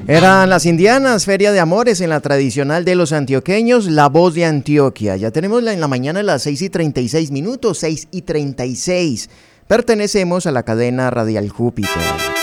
Eran las Indianas, Feria de Amores en la tradicional de los antioqueños, La Voz de Antioquia. Ya tenemos en la mañana las 6:36, 6:36. Pertenecemos a la cadena Radial Júpiter.